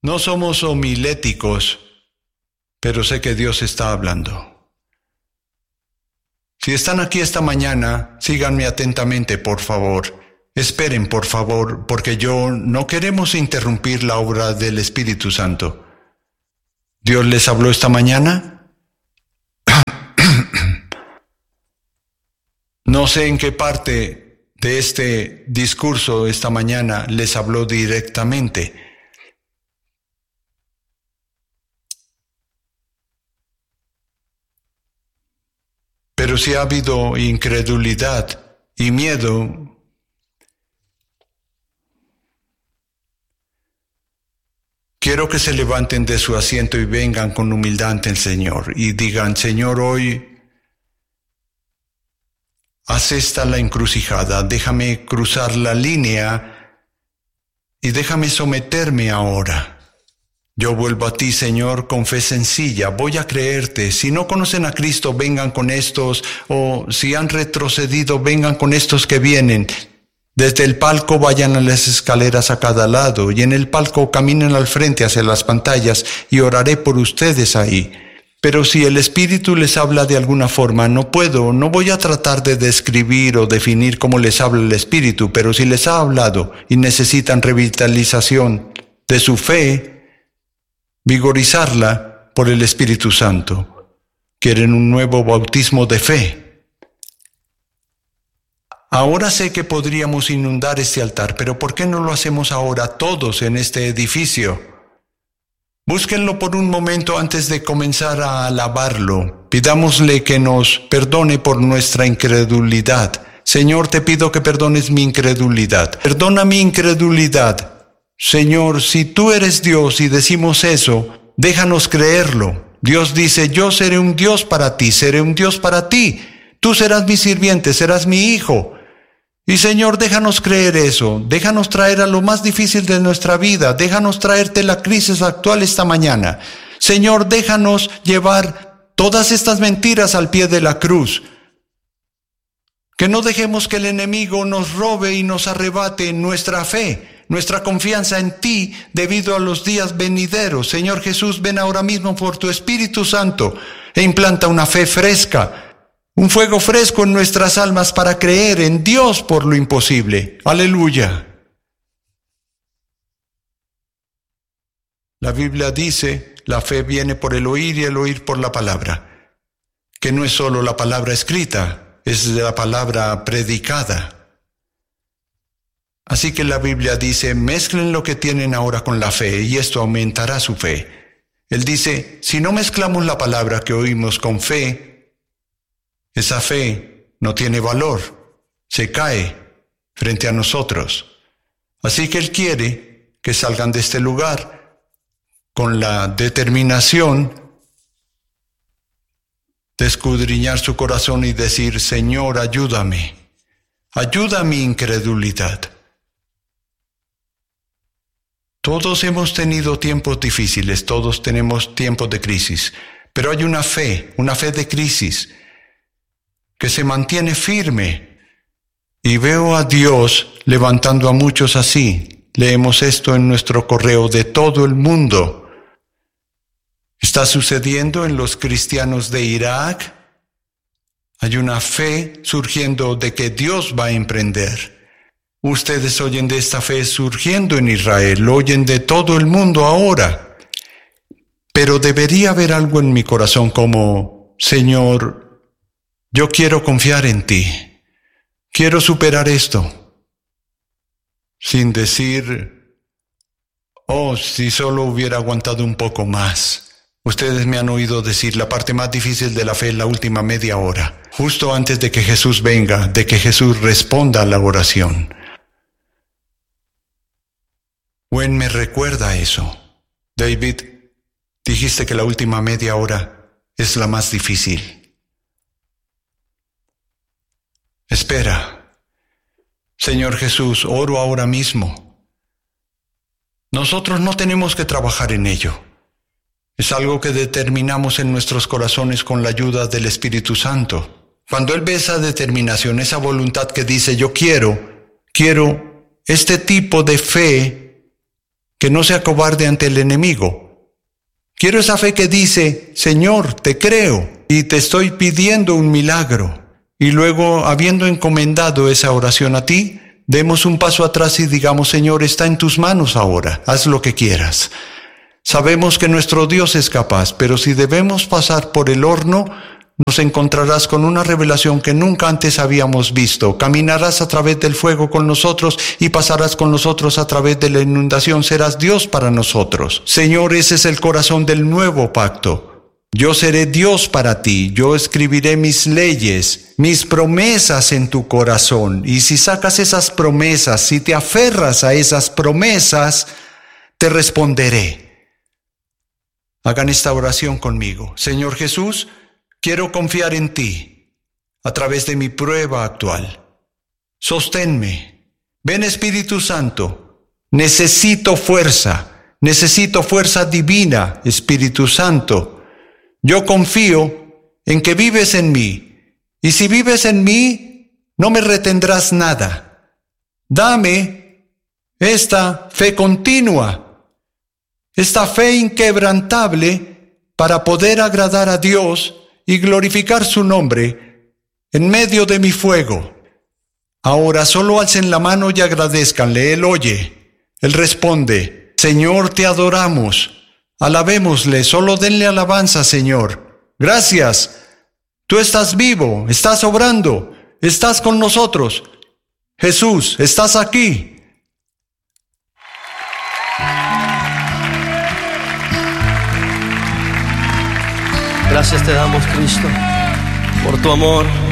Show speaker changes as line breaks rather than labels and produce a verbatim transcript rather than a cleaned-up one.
No somos homiléticos, pero sé que Dios está hablando. Si están aquí esta mañana, síganme atentamente, por favor. Esperen, por favor, porque yo no queremos interrumpir la obra del Espíritu Santo. ¿Dios les habló esta mañana? No sé en qué parte de este discurso esta mañana les habló directamente. Pero si ha habido incredulidad y miedo, quiero que se levanten de su asiento y vengan con humildad ante el Señor y digan: Señor, hoy haz esta la encrucijada, déjame cruzar la línea y déjame someterme ahora. Yo vuelvo a ti, Señor, con fe sencilla, voy a creerte. Si no conocen a Cristo, vengan con estos, o si han retrocedido, vengan con estos que vienen. Desde el palco vayan a las escaleras a cada lado, y en el palco caminen al frente hacia las pantallas, y oraré por ustedes ahí. Pero si el Espíritu les habla de alguna forma, no puedo, no voy a tratar de describir o definir cómo les habla el Espíritu, pero si les ha hablado y necesitan revitalización de su fe, vigorizarla por el Espíritu Santo. Quieren un nuevo bautismo de fe. Ahora sé que podríamos inundar este altar, pero ¿por qué no lo hacemos ahora todos en este edificio? Búsquenlo por un momento antes de comenzar a alabarlo. Pidámosle que nos perdone por nuestra incredulidad. Señor, te pido que perdones mi incredulidad. Perdona mi incredulidad. Señor, si tú eres Dios y decimos eso, déjanos creerlo. Dios dice: yo seré un Dios para ti, seré un Dios para ti. Tú serás mi sirviente, serás mi hijo. Y Señor, déjanos creer eso. Déjanos traer a lo más difícil de nuestra vida. Déjanos traerte la crisis actual esta mañana. Señor, déjanos llevar todas estas mentiras al pie de la cruz. Que no dejemos que el enemigo nos robe y nos arrebate nuestra fe, nuestra confianza en ti debido a los días venideros. Señor Jesús, ven ahora mismo por tu Espíritu Santo e implanta una fe fresca, un fuego fresco en nuestras almas para creer en Dios por lo imposible. Aleluya. La Biblia dice: la fe viene por el oír y el oír por la palabra, que no es solo la palabra escrita, es la palabra predicada. Así que la Biblia dice: mezclen lo que tienen ahora con la fe y esto aumentará su fe. Él dice: si no mezclamos la palabra que oímos con fe, esa fe no tiene valor, se cae frente a nosotros. Así que Él quiere que salgan de este lugar con la determinación de escudriñar su corazón y decir: Señor, ayúdame, ayuda a mi incredulidad. Todos hemos tenido tiempos difíciles, todos tenemos tiempos de crisis, pero hay una fe, una fe de crisis, que se mantiene firme. Y veo a Dios levantando a muchos así. Leemos esto en nuestro correo de todo el mundo. Está sucediendo en los cristianos de Irak. Hay una fe surgiendo de que Dios va a emprender. Ustedes oyen de esta fe surgiendo en Israel, lo oyen de todo el mundo ahora. Pero debería haber algo en mi corazón como: Señor, yo quiero confiar en ti. Quiero superar esto. Sin decir: oh, si solo hubiera aguantado un poco más. Ustedes me han oído decir la parte más difícil de la fe en la última media hora, justo antes de que Jesús venga, de que Jesús responda a la oración. Gwen me recuerda eso. David, dijiste que la última media hora es la más difícil. Espera. Señor Jesús, oro ahora mismo. Nosotros no tenemos que trabajar en ello. Es algo que determinamos en nuestros corazones con la ayuda del Espíritu Santo. Cuando Él ve esa determinación, esa voluntad que dice: yo quiero, quiero este tipo de fe que no sea cobarde ante el enemigo. Quiero esa fe que dice, Señor, te creo y te estoy pidiendo un milagro. Y luego, habiendo encomendado esa oración a ti, demos un paso atrás y digamos, Señor, está en tus manos ahora, haz lo que quieras. Sabemos que nuestro Dios es capaz, pero si debemos pasar por el horno, nos encontrarás con una revelación que nunca antes habíamos visto. Caminarás a través del fuego con nosotros y pasarás con nosotros a través de la inundación. Serás Dios para nosotros. Señor, ese es el corazón del nuevo pacto. Yo seré Dios para ti. Yo escribiré mis leyes, mis promesas en tu corazón. Y si sacas esas promesas, si te aferras a esas promesas, te responderé. Hagan esta oración conmigo. Señor Jesús, quiero confiar en ti a través de mi prueba actual. Sosténme. Ven Espíritu Santo. Necesito fuerza. Necesito fuerza divina, Espíritu Santo. Yo confío en que vives en mí. Y si vives en mí, no me retendrás nada. Dame esta fe continua, esta fe inquebrantable para poder agradar a Dios y glorificar su nombre en medio de mi fuego. Ahora solo alcen la mano y agradézcanle. Él oye. Él responde, Señor, te adoramos. Alabémosle, solo denle alabanza, Señor. Gracias. Tú estás vivo, estás obrando, estás con nosotros. Jesús, estás aquí.
Gracias te damos, Cristo, por tu amor,